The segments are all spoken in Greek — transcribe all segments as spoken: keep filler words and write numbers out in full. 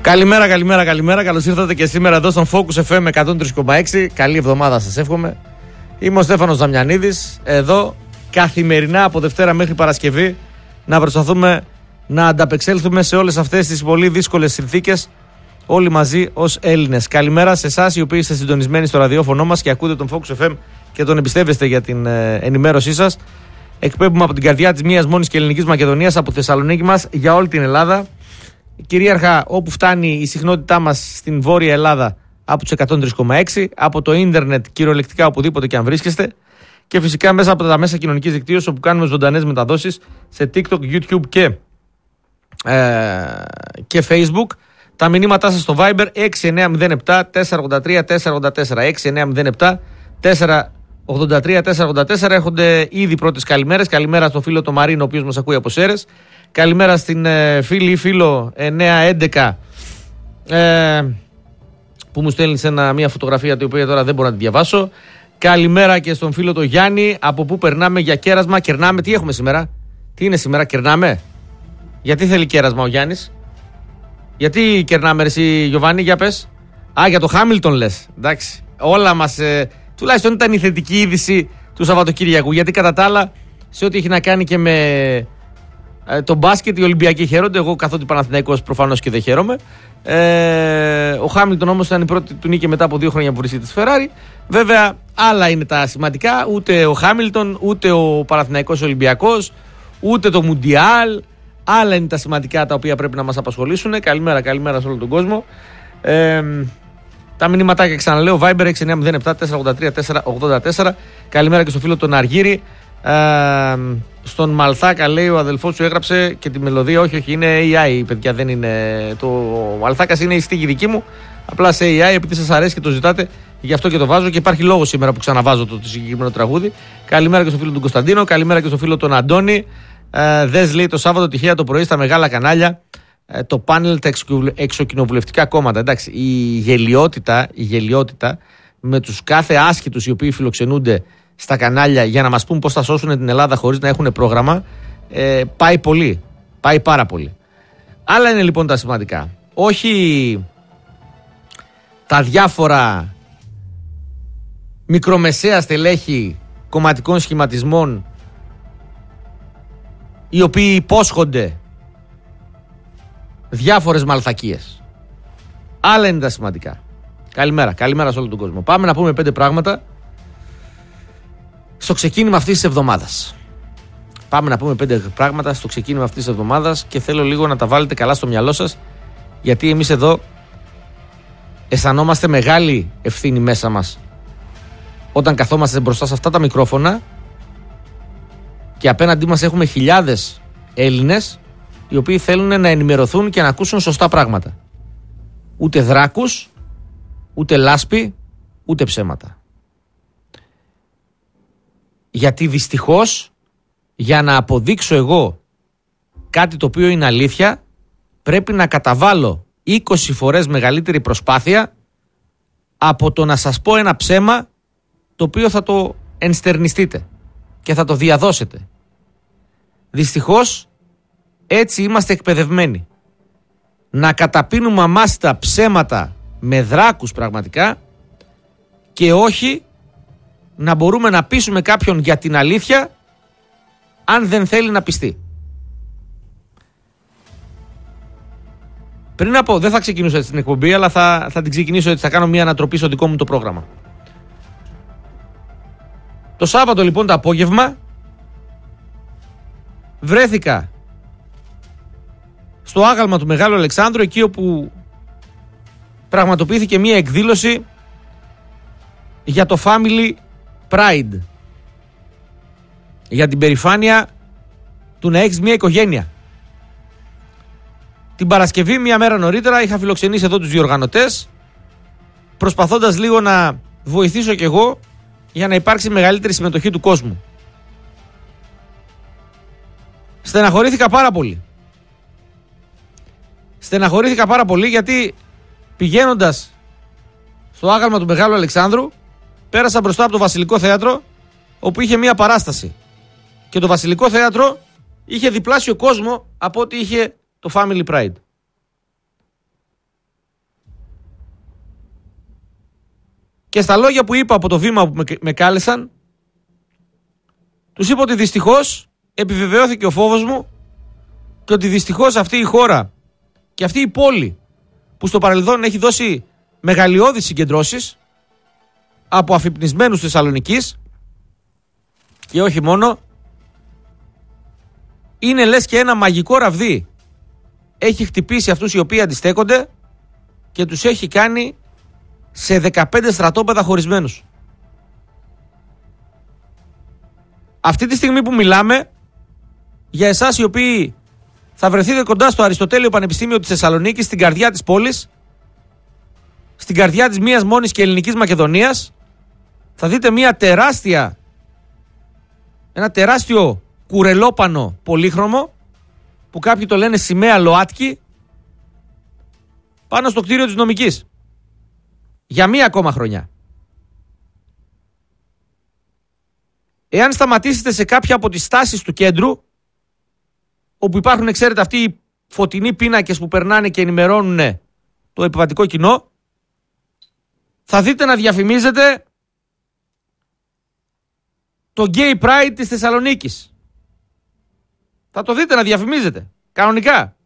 Καλημέρα, καλημέρα, καλημέρα. Καλώς ήρθατε και σήμερα εδώ στον Focus εφ εμ εκατόν τρία κόμμα έξι. Καλή εβδομάδα σας εύχομαι. Είμαι ο Στέφανος Δαμιανίδης. Εδώ καθημερινά από Δευτέρα μέχρι Παρασκευή να προσπαθούμε να ανταπεξέλθουμε σε όλες αυτές τις πολύ δύσκολες συνθήκες, όλοι μαζί ως Έλληνες. Καλημέρα σε εσάς οι οποίοι είστε συντονισμένοι στο ραδιόφωνο μας και ακούτε τον Focus εφ εμ και τον εμπιστεύεστε για την ε, ενημέρωσή σας. Εκπέμπουμε από την καρδιά της μίας μόνης και ελληνικής Μακεδονίας, από τη Θεσσαλονίκη μας για όλη την Ελλάδα. Κυρίαρχα όπου φτάνει η συχνότητά μας στην Βόρεια Ελλάδα από τους εκατόν τρία κόμμα έξι, από το ίντερνετ κυριολεκτικά οπουδήποτε και αν βρίσκεστε, και φυσικά μέσα από τα μέσα κοινωνικής δικτύωσης όπου κάνουμε ζωντανές μεταδόσεις σε TikTok, YouTube και, ε, και Facebook. Τα μηνύματά σας στο Viber έξι εννιά μηδέν επτά τέσσερα ογδόντα τρία τέσσερα ογδόντα τέσσερα, έξι εννιά μηδέν επτά τέσσερα ογδόντα τρία τέσσερα ογδόντα τέσσερα. Έρχονται ήδη πρώτες καλημέρες. Καλημέρα στο φίλο το Μαρίνο, ο οποίος μας ακούει από Σέρρες. Καλημέρα στην ε, φίλη ή φίλο εννιά έντεκα ε, που μου στέλνει σε ένα, μια φωτογραφία την οποία τώρα δεν μπορώ να τη διαβάσω. Καλημέρα και στον φίλο το Γιάννη, από πού περνάμε για κέρασμα. Κερνάμε, τι έχουμε σήμερα, τι είναι σήμερα, κερνάμε. Γιατί θέλει κέρασμα ο Γιάννης, γιατί κερνάμε ρε εσύ Γιωβάνη, για πες. Α, για το Χάμιλτον λες, εντάξει. Όλα μας, ε, τουλάχιστον ήταν η θετική είδηση του Σαββατοκύριακου, γιατί κατά τα άλλα σε ό,τι έχει να κάνει και με ε, το μπάσκετ οι Ολυμπιακοί χαίρονται, εγώ καθότι Παναθηναϊκός προφανώς και δεν χαίρομαι. Ε, ο Χάμιλτον όμως ήταν η πρώτη του νίκη μετά από δύο χρόνια που βρίσκεται στη Ferrari. Βέβαια άλλα είναι τα σημαντικά, ούτε ο Χάμιλτον, ούτε ο Παναθηναϊκός Ολυμπιακός, ούτε το Μουντιάλ. Άλλα είναι τα σημαντικά τα οποία πρέπει να μας απασχολήσουν. Καλημέρα, καλημέρα σε όλο τον κόσμο. Ε, τα μηνύματάκια ξαναλέω, Viber έξι εννιά μηδέν επτά τέσσερα ογδόντα τρία τέσσερα ογδόντα τέσσερα. Καλημέρα και στο φίλο τον Αργύρη. Ε, στον Μαλθάκα λέει ο αδελφός σου έγραψε και τη μελωδία. Όχι, όχι, είναι έι άι, παιδιά, δεν είναι. Το ο Μαλθάκας είναι η στίγη δική μου. Απλά σε έι άι, επειδή σας αρέσει και το ζητάτε, γι' αυτό και το βάζω και υπάρχει λόγο σήμερα που ξαναβάζω το, το συγκεκριμένο τραγούδι. Καλημέρα και στο φίλο του Κωνσταντίνο. Καλημέρα και στο φίλο τον Αντώνη. Ε, δες λέει το Σάββατο τυχαία το πρωί στα μεγάλα κανάλια ε, το πάνελ τα εξοκοινοβουλευτικά κόμματα. Εντάξει, η γελιότητα, η γελιότητα με τους κάθε άσχετους οι οποίοι φιλοξενούνται στα κανάλια για να μας πούν πώς θα σώσουν την Ελλάδα χωρίς να έχουν πρόγραμμα, ε, πάει πολύ, πάει πάρα πολύ. Άλλα είναι λοιπόν τα σημαντικά, όχι τα διάφορα μικρομεσαία στελέχη κομματικών σχηματισμών οι οποίοι υπόσχονται διάφορες μαλθακίες. Άλλα είναι τα σημαντικά. Καλημέρα, καλημέρα σε όλο τον κόσμο. Πάμε να πούμε πέντε πράγματα στο ξεκίνημα αυτής της εβδομάδας. Πάμε να πούμε πέντε πράγματα στο ξεκίνημα αυτής της εβδομάδας και θέλω λίγο να τα βάλετε καλά στο μυαλό σας, γιατί εμείς εδώ αισθανόμαστε μεγάλη ευθύνη μέσα μας όταν καθόμαστε μπροστά σε αυτά τα μικρόφωνα και απέναντί μας έχουμε χιλιάδες Έλληνες οι οποίοι θέλουν να ενημερωθούν και να ακούσουν σωστά πράγματα. Ούτε δράκους, ούτε λάσπη, ούτε ψέματα. Γιατί δυστυχώς για να αποδείξω εγώ κάτι το οποίο είναι αλήθεια πρέπει να καταβάλω είκοσι φορές μεγαλύτερη προσπάθεια από το να σας πω ένα ψέμα το οποίο θα το ενστερνιστείτε και θα το διαδώσετε. Δυστυχώς έτσι είμαστε εκπαιδευμένοι. Να καταπίνουμε αμάστα ψέματα με δράκους πραγματικά και όχι να μπορούμε να πείσουμε κάποιον για την αλήθεια αν δεν θέλει να πιστεί. Πριν από, δεν θα ξεκινήσω έτσι την εκπομπή, αλλά θα, θα την ξεκινήσω έτσι, θα κάνω μια ανατροπή στο δικό μου το πρόγραμμα. Το Σάββατο λοιπόν το απόγευμα βρέθηκα στο άγαλμα του Μεγάλου Αλεξάνδρου, εκεί όπου πραγματοποιήθηκε μια εκδήλωση για το Family Pride, για την περηφάνεια του να έχεις μια οικογένεια. Την Παρασκευή, μια μέρα νωρίτερα, είχα φιλοξενήσει εδώ τους διοργανωτές, προσπαθώντας λίγο να βοηθήσω κι εγώ για να υπάρξει μεγαλύτερη συμμετοχή του κόσμου. Στεναχωρήθηκα πάρα πολύ. Στεναχωρήθηκα πάρα πολύ γιατί πηγαίνοντας στο άγαλμα του Μεγάλου Αλεξάνδρου πέρασα μπροστά από το Βασιλικό Θέατρο, όπου είχε μια παράσταση. Και το Βασιλικό Θέατρο είχε διπλάσιο κόσμο από ό,τι είχε το Family Pride. Και στα λόγια που είπα από το βήμα που με, με κάλεσαν, τους είπα ότι δυστυχώς επιβεβαιώθηκε ο φόβος μου και ότι δυστυχώς αυτή η χώρα και αυτή η πόλη που στο παρελθόν έχει δώσει μεγαλειώδεις συγκεντρώσεις από αφυπνισμένους Θεσσαλονικής και όχι μόνο, είναι λες και ένα μαγικό ραβδί. Έχει χτυπήσει αυτούς οι οποίοι αντιστέκονται και τους έχει κάνει σε δεκαπέντε στρατόπεδα χωρισμένους. Αυτή τη στιγμή που μιλάμε, για εσάς οι οποίοι θα βρεθείτε κοντά στο Αριστοτέλειο Πανεπιστήμιο της Θεσσαλονίκης, στην καρδιά της πόλης, στην καρδιά της μίας μόνης και ελληνικής Μακεδονίας, θα δείτε μια τεράστια, ένα τεράστιο κουρελόπανο πολύχρωμο, που κάποιοι το λένε σημαία ΛΟΑΤΚΙ, πάνω στο κτίριο της Νομικής. Για μία ακόμα χρονιά. Εάν σταματήσετε σε κάποια από τις στάσεις του κέντρου, όπου υπάρχουν, ξέρετε, αυτοί οι φωτεινοί πίνακες που περνάνε και ενημερώνουν το επιβατικό κοινό, θα δείτε να διαφημίζεται το Gay Pride της Θεσσαλονίκης. Θα το δείτε να διαφημίζεται. Κανονικά.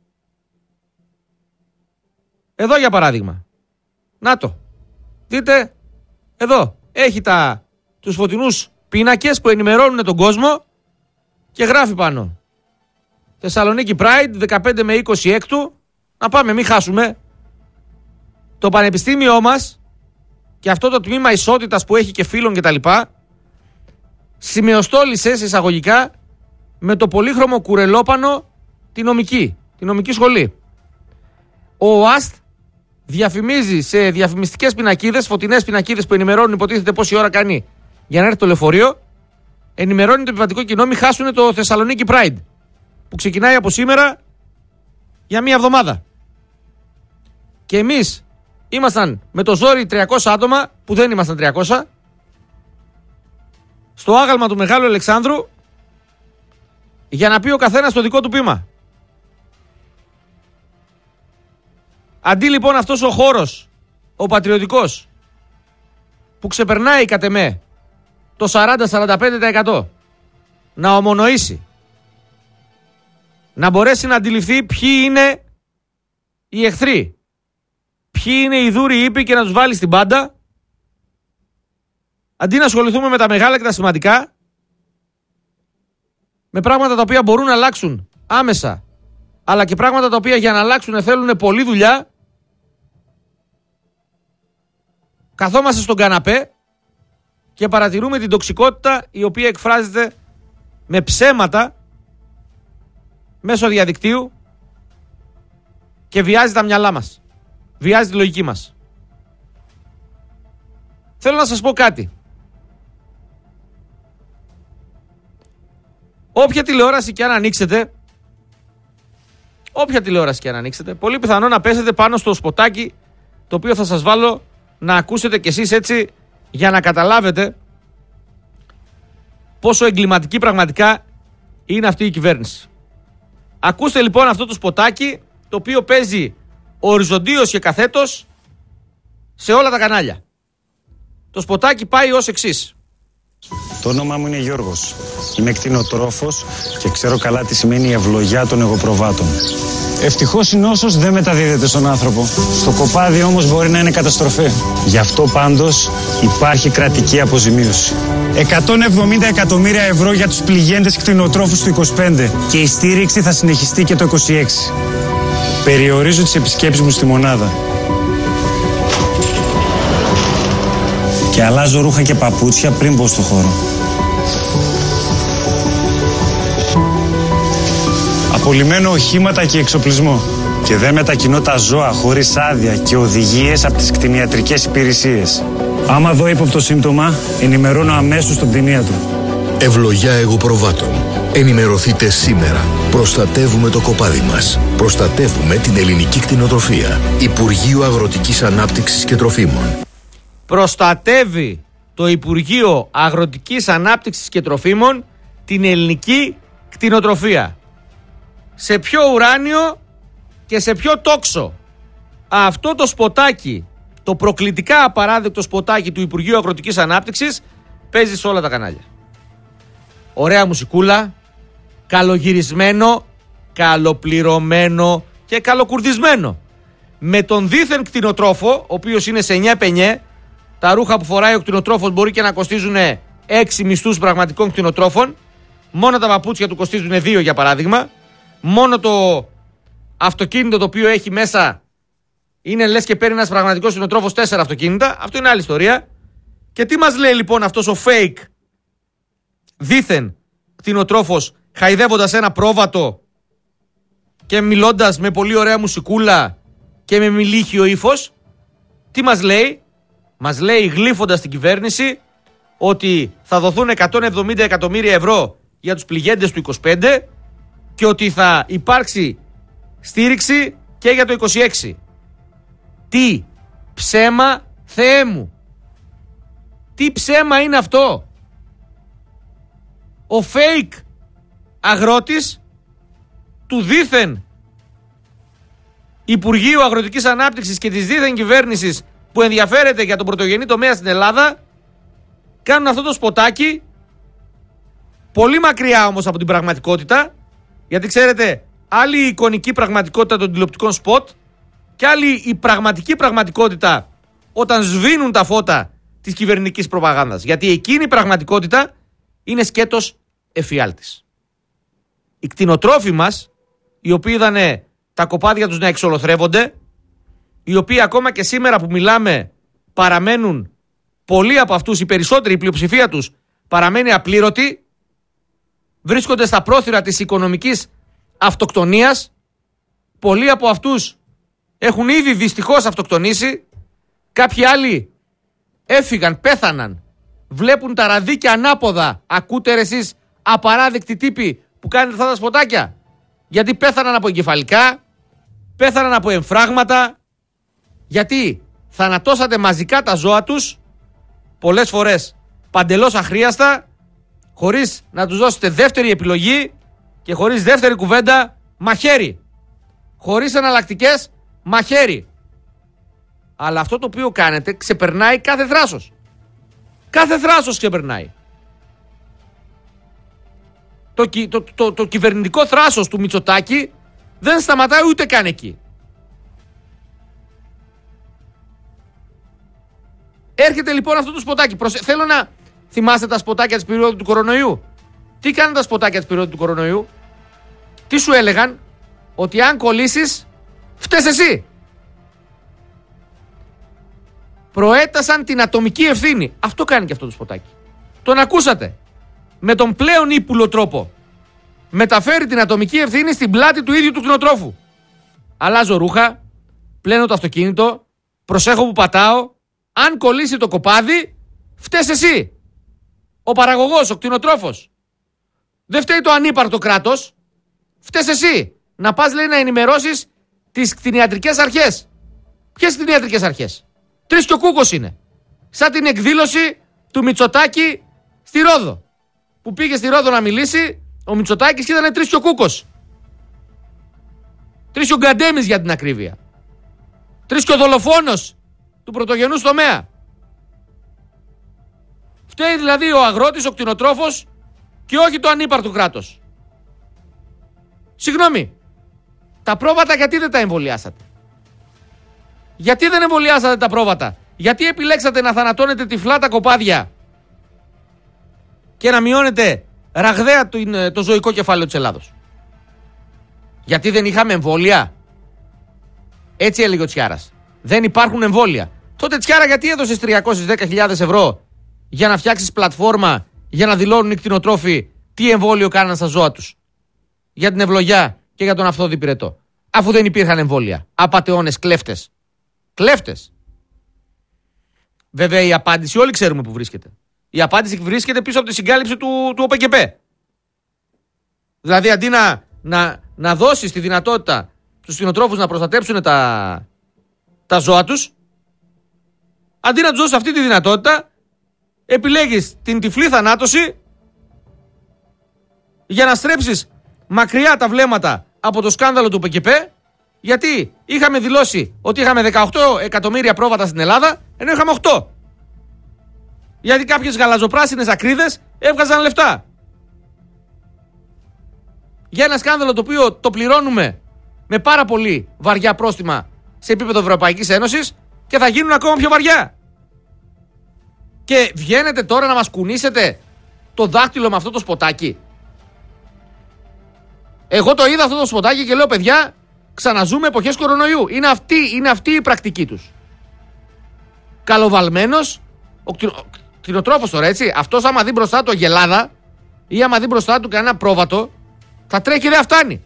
Εδώ για παράδειγμα. Να το. Δείτε. Εδώ. Έχει τα, τους φωτεινούς πίνακες που ενημερώνουν τον κόσμο και γράφει πάνω Θεσσαλονίκη Pride δεκαπέντε με είκοσι έκτου. Να πάμε, μην χάσουμε. Το πανεπιστήμιό μας και αυτό το τμήμα ισότητας που έχει και φίλων και τα λοιπά, σημεοστόλησε σε εισαγωγικά με το πολύχρωμο κουρελόπανο τη νομική, τη νομική σχολή. Ο ΟΑΣΤ διαφημίζει σε διαφημιστικές πινακίδες, φωτεινές πινακίδες που ενημερώνουν υποτίθεται πόση ώρα κάνει για να έρθει το λεωφορείο, ενημερώνει το επιβατικό κοινό μην χάσουν το Θεσσαλονίκη Pride που ξεκινάει από σήμερα για μία εβδομάδα. Και εμείς ήμασταν με το ζόρι τριακόσια άτομα, που δεν ήμασταν τριακόσια, στο άγαλμα του Μεγάλου Αλεξάνδρου, για να πει ο καθένας το δικό του πείμα. Αντί λοιπόν αυτός ο χώρος, ο πατριωτικός, που ξεπερνάει κατ' εμέ το σαράντα με σαράντα πέντε τοις εκατό, να ομονοήσει, να μπορέσει να αντιληφθεί ποιοι είναι οι εχθροί, ποιοι είναι οι δούροι ύποι και να τους βάλει στην πάντα, αντί να ασχοληθούμε με τα μεγάλα και τα σημαντικά, με πράγματα τα οποία μπορούν να αλλάξουν άμεσα, αλλά και πράγματα τα οποία για να αλλάξουν θέλουν πολλή δουλειά, καθόμαστε στον καναπέ και παρατηρούμε την τοξικότητα η οποία εκφράζεται με ψέματα μέσω διαδικτύου και βιάζει τα μυαλά μας, βιάζει τη λογική μας. Θέλω να σας πω κάτι. Όποια τηλεόραση και αν ανοίξετε, όποια τηλεόραση και αν ανοίξετε, πολύ πιθανό να πέσετε πάνω στο σποτάκι το οποίο θα σας βάλω να ακούσετε κι εσείς έτσι για να καταλάβετε πόσο εγκληματική πραγματικά είναι αυτή η κυβέρνηση. Ακούστε λοιπόν αυτό το σποτάκι, το οποίο παίζει οριζοντίως και καθέτος σε όλα τα κανάλια. Το σποτάκι πάει ως εξής. Το όνομά μου είναι Γιώργος. Είμαι κτηνοτρόφος και ξέρω καλά τι σημαίνει η ευλογιά των εγωπροβάτων. Ευτυχώς η νόσος δεν μεταδίδεται στον άνθρωπο. Στο κοπάδι όμως μπορεί να είναι καταστροφή. Γι' αυτό πάντως υπάρχει κρατική αποζημίωση. εκατόν εβδομήντα εκατομμύρια ευρώ για τους πληγέντες κτηνοτρόφους του είκοσι πέντε και η στήριξη θα συνεχιστεί και το είκοσι έξι. Περιορίζω τις επισκέψεις μου στη μονάδα. Και αλλάζω ρούχα και παπούτσια πριν μπω στο χώρο. Απολυμμένω οχήματα και εξοπλισμό. Και δεν μετακινώ τα ζώα χωρίς άδεια και οδηγίες από τις κτηνιατρικές υπηρεσίες. Άμα δω ύποπτο σύμπτωμα, ενημερώνω αμέσως τον κτηνίατρο. Ευλογιά εγωπροβάτων. Ενημερωθείτε σήμερα. Προστατεύουμε το κοπάδι μας. Προστατεύουμε την ελληνική κτηνοτροφία. Υπουργείο Αγροτικής Ανάπτυξης και Τροφίμων. Προστατεύει το Υπουργείο Αγροτικής Ανάπτυξης και Τροφίμων την ελληνική κτηνοτροφία. Σε ποιο ουράνιο και σε ποιο τόξο αυτό το σποτάκι, το προκλητικά απαράδεκτο σποτάκι του Υπουργείου Αγροτικής Ανάπτυξης παίζει σε όλα τα κανάλια. Ωραία μουσικούλα, καλογυρισμένο, καλοπληρωμένο και καλοκουρδισμένο. Με τον δίθεν κτηνοτρόφο, ο οποίος είναι σε εννιά πενιέ, τα ρούχα που φοράει ο κτηνοτρόφος μπορεί και να κοστίζουν έξι μισθούς πραγματικών κτηνοτρόφων. Μόνο τα παπούτσια του κοστίζουν δύο, για παράδειγμα. Μόνο το αυτοκίνητο το οποίο έχει μέσα είναι λες και παίρνει ένας πραγματικός κτηνοτρόφος τέσσερα αυτοκίνητα. Αυτό είναι άλλη ιστορία. Και τι μας λέει λοιπόν αυτός ο fake δίθεν κτηνοτρόφος, χαϊδεύοντας ένα πρόβατο και μιλώντας με πολύ ωραία μουσικούλα και με μιλίχιο ύφος? Τι μας λέει? Μας λέει, γλύφοντας την κυβέρνηση, ότι θα δοθούν εκατόν εβδομήντα εκατομμύρια ευρώ για τους πληγέντες του είκοσι πέντε και ότι θα υπάρξει στήριξη και για το είκοσι έξι. Τι ψέμα, Θεέ μου! Τι ψέμα είναι αυτό? Ο fake αγρότης του δίθεν Υπουργείου Αγροτικής Ανάπτυξης και της δίθεν κυβέρνησης που ενδιαφέρεται για τον πρωτογενή τομέα στην Ελλάδα κάνουν αυτό το σποτάκι, πολύ μακριά όμως από την πραγματικότητα, γιατί ξέρετε, άλλη η εικονική πραγματικότητα των τηλεοπτικών σποτ και άλλη η πραγματική πραγματικότητα όταν σβήνουν τα φώτα της κυβερνητικής προπαγάνδας. Γιατί εκείνη η πραγματικότητα είναι σκέτος εφιάλτης. Οι κτηνοτρόφοι μας, οι οποίοι είδανε τα κοπάδια τους να εξολοθρεύονται, οι οποίοι ακόμα και σήμερα που μιλάμε παραμένουν, πολλοί από αυτούς, οι περισσότεροι, η πλειοψηφία τους παραμένει απλήρωτοι, βρίσκονται στα πρόθυρα της οικονομικής αυτοκτονίας, πολλοί από αυτούς έχουν ήδη δυστυχώς αυτοκτονήσει, κάποιοι άλλοι έφυγαν, πέθαναν, βλέπουν τα ραδίκια ανάποδα. Ακούτε ρε εσείς απαράδεκτοι τύποι που κάνετε αυτά τα σποτάκια? Γιατί πέθαναν από εγκεφαλικά, πέθαναν από εμφράγματα, γιατί θανατώσατε μαζικά τα ζώα τους, πολλές φορές παντελώς αχρίαστα, χωρίς να τους δώσετε δεύτερη επιλογή και χωρίς δεύτερη κουβέντα, μαχαίρι. Χωρίς εναλλακτικές, μαχαίρι. Αλλά αυτό το οποίο κάνετε ξεπερνάει κάθε θράσος. Κάθε θράσος ξεπερνάει. Το, το, το, το, το κυβερνητικό θράσος του Μητσοτάκη δεν σταματάει ούτε καν εκεί. Έρχεται λοιπόν αυτό το σποτάκι. Προσε... Θέλω να θυμάστε τα σποτάκια της περίοδου του κορονοϊού. Τι κάνουν τα σποτάκια της περίοδου του κορονοϊού? Τι σου έλεγαν? Ότι αν κολλήσεις, φταίς εσύ. Προέτασαν την ατομική ευθύνη. Αυτό κάνει και αυτό το σποτάκι. Τον ακούσατε? Με τον πλέον ύπουλο τρόπο. Μεταφέρει την ατομική ευθύνη στην πλάτη του ίδιου του κτηνοτρόφου. Αλλάζω ρούχα, πλένω το αυτοκίνητο, προσέχω που πατάω. Αν κολλήσει το κοπάδι, φταίς εσύ. Ο παραγωγός, ο κτηνοτρόφος. Δεν φταίει το ανύπαρκτο κράτος. Φταίς εσύ. Να πας, λέει, να ενημερώσεις τις κτηνιατρικές αρχές. Ποιες κτηνιατρικές αρχές? Τρεις και ο Κούκος είναι. Σαν την εκδήλωση του Μητσοτάκη στη Ρόδο. Που πήγε στη Ρόδο να μιλήσει ο Μητσοτάκης και ήταν τρεις και ο Κούκος. Τρεις και ο Γκαντέμις για την ακρίβεια. Τρεις και ο δολοφόνος του πρωτογενούς τομέα. Φταίει δηλαδή ο αγρότης, ο κτηνοτρόφος και όχι το ανύπαρτο κράτος. Συγγνώμη, τα πρόβατα γιατί δεν τα εμβολιάσατε? Γιατί δεν εμβολιάσατε τα πρόβατα? Γιατί επιλέξατε να θανατώνετε τυφλά τα κοπάδια και να μειώνετε ραγδαία το, το ζωικό κεφάλαιο της Ελλάδος? Γιατί δεν είχαμε εμβόλια? Έτσι έλεγε ο Τσιάρας. Δεν υπάρχουν εμβόλια. Τότε, Τσιάρα, γιατί έδωσες τριακόσιες δέκα χιλιάδες ευρώ για να φτιάξεις πλατφόρμα για να δηλώνουν οι κτηνοτρόφοι τι εμβόλιο κάναν στα ζώα τους? Για την ευλογιά και για τον αυθόδη πυρετό. Αφού δεν υπήρχαν εμβόλια. Απατεώνες, κλέφτες. Κλέφτες. Βέβαια η απάντηση όλοι ξέρουμε που βρίσκεται. Η απάντηση βρίσκεται πίσω από τη συγκάλυψη του, του ΟΠΕΚΕΠΕ. Δηλαδή αντί να, να, να δώσεις τη δυνατότητα στους κτηνοτρόφους να προστατέψουν τα, τα ζώα τους, αντί να τους δώσεις αυτή τη δυνατότητα, επιλέγεις την τυφλή θανάτωση για να στρέψεις μακριά τα βλέμματα από το σκάνδαλο του ΟΠΕΚΕΠΕ Γιατί είχαμε δηλώσει ότι είχαμε δεκαοκτώ εκατομμύρια πρόβατα στην Ελλάδα, ενώ είχαμε οκτώ. Γιατί κάποιες γαλαζοπράσινες ακρίδες έβγαζαν λεφτά. Για ένα σκάνδαλο το οποίο το πληρώνουμε με πάρα πολύ βαριά πρόστιμα σε επίπεδο Ευρωπαϊκής Ένωσης και θα γίνουν ακόμα πιο βαριά. Και βγαίνετε τώρα να μας κουνήσετε το δάχτυλο με αυτό το σποτάκι. Εγώ το είδα αυτό το σποτάκι και λέω, παιδιά, ξαναζούμε εποχές κορονοϊού. Είναι αυτή, είναι αυτή η πρακτική τους. Καλοβαλμένος, ο κτηνοτρόφος τώρα, έτσι. Αυτός άμα δει μπροστά του αγελάδα ή άμα δει μπροστά του κανένα πρόβατο, θα τρέχει, δεν φτάνει.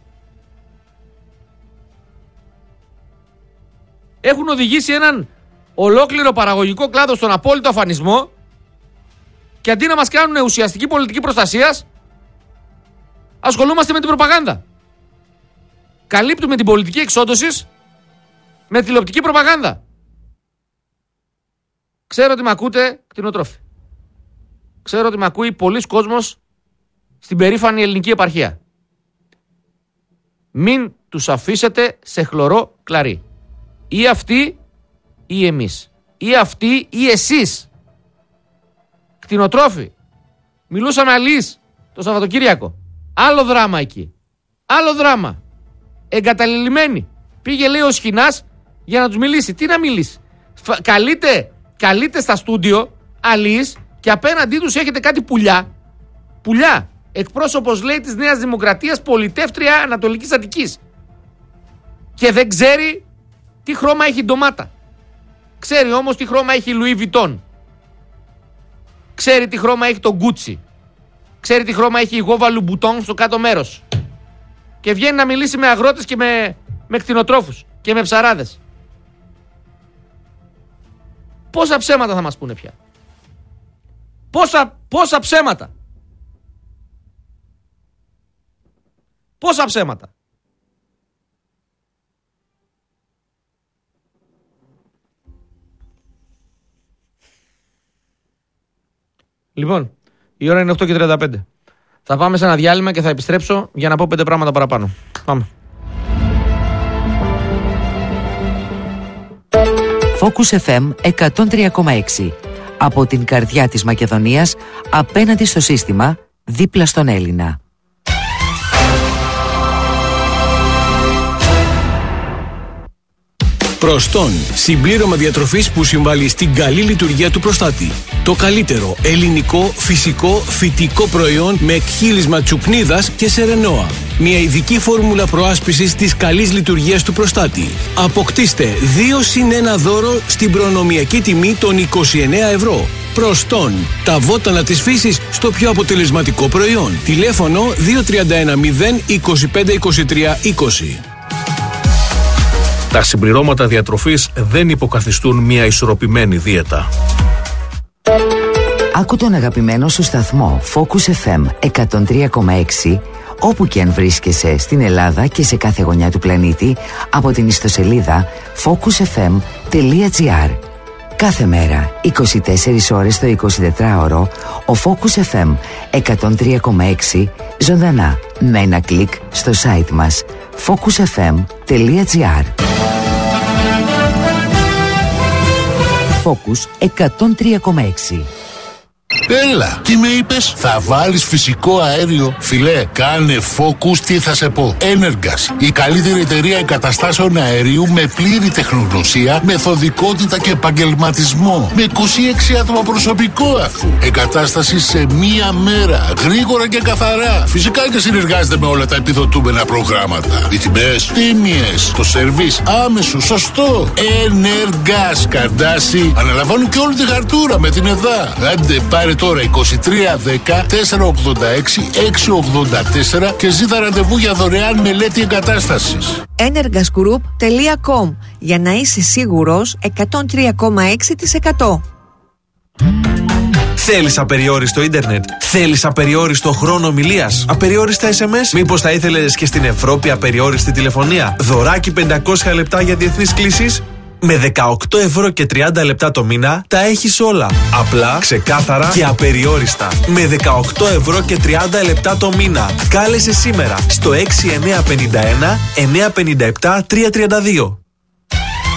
Έχουν οδηγήσει έναν ολόκληρο παραγωγικό κλάδο στον απόλυτο αφανισμό και αντί να μας κάνουν ουσιαστική πολιτική προστασίας, ασχολούμαστε με την προπαγάνδα. Καλύπτουμε την πολιτική εξόντωσης με τηλεοπτική προπαγάνδα. Ξέρω ότι με ακούτε, κτηνοτρόφοι. Ξέρω ότι με ακούει πολλοί κόσμος στην περήφανη ελληνική επαρχία. Μην τους αφήσετε σε χλωρό κλαρί. Ή αυτοί ή εμείς. Ή αυτοί ή εσείς. Κτηνοτρόφοι. Μιλούσαμε αλής το Σαββατοκύριακο. Άλλο δράμα εκεί. Άλλο δράμα. Εγκαταλελειμμένοι. Πήγε, λέει, ο Σχοινάς για να τους μιλήσει. Τι να μιλήσει. Καλείτε, καλείτε στα στούντιο αλής και απέναντί τους έχετε κάτι πουλιά. Πουλιά. Εκπρόσωπος, λέει, της Νέας Δημοκρατίας, πολιτεύτρια Ανατολικής Αττικής. Και δεν ξέρει τι χρώμα έχει η ντομάτα. Ξέρει όμως τι χρώμα έχει η Louis Vuitton. Ξέρει τι χρώμα έχει το Gucci. Ξέρει τι χρώμα έχει η Γόβα Λουμπουτόν στο κάτω μέρος. Και βγαίνει να μιλήσει με αγρότες και με, με κτηνοτρόφους και με ψαράδες. Πόσα ψέματα θα μας πούνε πια. Πόσα, πόσα ψέματα. Πόσα ψέματα. Λοιπόν, η ώρα είναι οκτώ και τριάντα πέντε. Θα πάμε σε ένα διάλειμμα και θα επιστρέψω για να πω πέντε πράγματα παραπάνω. Πάμε. Focus εφ εμ εκατόν τρία κόμμα έξι. Από την καρδιά της Μακεδονίας, απέναντι στο σύστημα, δίπλα στον Έλληνα. Προστών. Συμπλήρωμα διατροφής που συμβάλλει στην καλή λειτουργία του προστάτη. Το καλύτερο ελληνικό, φυσικό, φυτικό προϊόν με εκχύλισμα τσουπνίδας και σερενόα. Μια ειδική φόρμουλα προάσπισης της καλής λειτουργίας του προστάτη. Αποκτήστε δύο συν ένα δώρο στην προνομιακή τιμή των είκοσι εννέα ευρώ. Προστών. Τα βότανα της φύσης στο πιο αποτελεσματικό προϊόν. Τηλέφωνο δύο τρία ένα μηδέν είκοσι πέντε είκοσι τρία είκοσι. Τα συμπληρώματα διατροφής δεν υποκαθιστούν μια ισορροπημένη δίαιτα. Άκου τον αγαπημένο σου σταθμό Focus εφ εμ εκατόν τρία κόμμα έξι όπου και αν βρίσκεσαι στην Ελλάδα και σε κάθε γωνιά του πλανήτη από την ιστοσελίδα focus εφ εμ τελεία τζι άρ. Κάθε μέρα, είκοσι τέσσερις ώρες το εικοσιτετράωρο, ο Focus εφ εμ εκατόν τρία κόμμα έξι ζωντανά με ένα κλικ στο site μας focus εφ εμ τελεία τζι άρ. Focus εκατόν τρία κόμμα έξι. Έλα, τι με είπες? Θα βάλεις φυσικό αέριο? Φιλέ, κάνε Focus, τι θα σε πω. Energas, η καλύτερη εταιρεία εγκαταστάσεων αερίου με πλήρη τεχνογνωσία, μεθοδικότητα και επαγγελματισμό. Με είκοσι έξι άτομα προσωπικό αφού. Εγκατάσταση σε μία μέρα, γρήγορα και καθαρά. Φυσικά και συνεργάζεται με όλα τα επιδοτούμενα προγράμματα. Οι τιμές τίμιες, το σερβίς άμεσο, σωστό. Energas, Καρντάσι, αναλαμβάνουν και όλη τη χαρτούρα με την ΕΔΑ. Άντε, πάρε τώρα είκοσι τρία δέκα τετρακόσια ογδόντα έξι εξακόσια ογδόντα τέσσερα και ζήτα ραντεβού για δωρεάν μελέτη εγκατάστασης. energas group τελεία com για να είσαι σίγουρος εκατόν τρία κόμμα έξι τοις εκατό. Θέλεις απεριόριστο ίντερνετ? Θέλεις απεριόριστο χρόνο ομιλίας? Απεριόριστα ες εμ ες? Μήπως θα ήθελες και στην Ευρώπη απεριόριστη τηλεφωνία? Δωράκι πεντακόσια λεπτά για διεθνείς κλήσεις? Με δεκαοκτώ ευρώ και τριάντα λεπτά το μήνα τα έχεις όλα. Απλά, ξεκάθαρα και απεριόριστα. Με δεκαοκτώ ευρώ και τριάντα λεπτά το μήνα. Κάλεσε σήμερα στο έξι εννιά πέντε ένα εννιά πέντε επτά τρία τρία δύο.